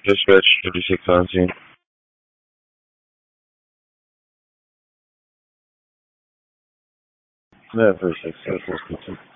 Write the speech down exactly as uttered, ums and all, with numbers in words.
Dispatch thirty-six seventeen. Yeah, thirty-six. That's what's good too.